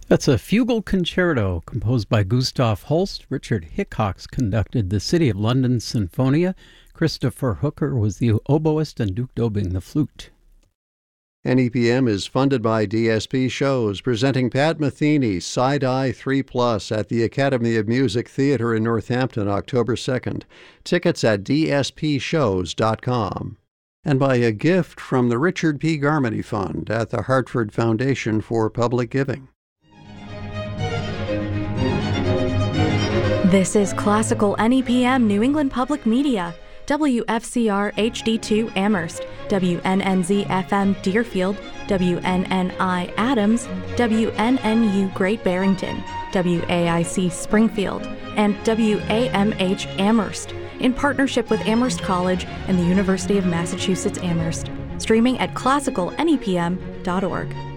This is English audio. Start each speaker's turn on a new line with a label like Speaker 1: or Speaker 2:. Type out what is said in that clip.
Speaker 1: That's a fugal concerto composed by Gustav Holst. Richard Hickox conducted the City of London Sinfonia. Christopher Hooker was the oboist and Duke Dobing the flute.
Speaker 2: NEPM is funded by DSP Shows, presenting Pat Metheny Side-Eye 3+ at the Academy of Music Theater in Northampton, October 2nd. Tickets at dspshows.com. And by a gift from the Richard P. Garmany Fund at the Hartford Foundation for Public Giving.
Speaker 3: This is Classical NEPM New England Public Media, WFCR HD2 Amherst, WNNZ FM Deerfield, WNNI Adams, WNNU Great Barrington, WAIC Springfield, and WAMH Amherst, in partnership with Amherst College and the University of Massachusetts Amherst. Streaming at classicalnepm.org.